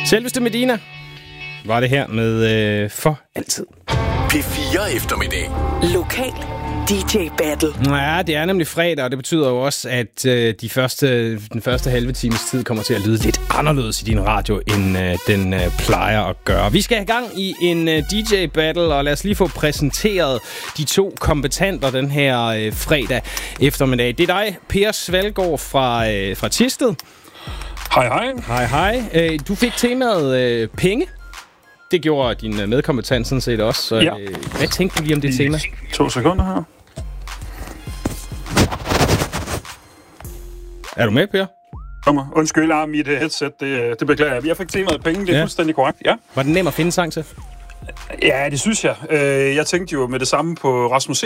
Selveste Medina var det her med For Altid. P4 eftermiddag. Lokal DJ Battle. Ja, det er nemlig fredag, og det betyder jo også, at den første halve times tid kommer til at lyde lidt anderledes i din radio, end den plejer at gøre. Vi skal have gang i en DJ Battle, og lad os lige få præsenteret de to kombattanter den her fredag eftermiddag. Det er dig, Per Svalgaard fra Thisted. Hej, hej. Hej, hej. Du fik temaet penge. Det gjorde din medkompetent sådan set også. Så, ja. Hvad tænkte du lige om det tema? 2 sekunder her. Er du med, Per? Undskyld, mit headset, det beklager jeg. Jeg fik temaet penge, det er fuldstændig korrekt. Ja. Var den nem at finde sang til? Ja, det synes jeg. Jeg tænkte jo med det samme på Rasmus